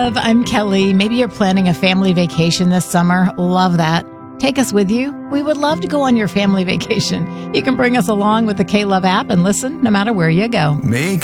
I'm Kelly. Maybe you're planning a family vacation this summer. Love that. Take us with you. We would love to go on your family vacation. You can bring us along with the K-Love app and listen no matter where you go. Make